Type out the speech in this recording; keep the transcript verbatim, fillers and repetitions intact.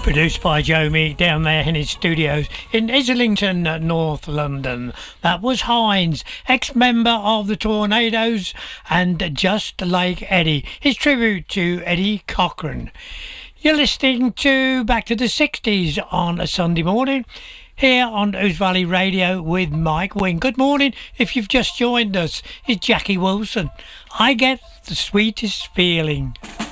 produced by Joe Meek down there in his studios in Islington, North London. That was Hines, ex-member of the Tornadoes and Just Like Eddie, his tribute to Eddie Cochran. You're listening to Back to the sixties on a Sunday morning here on Ouse Valley Radio with Mike Wing. Good morning. If you've just joined us, it's Jackie Wilson. I get the sweetest feeling.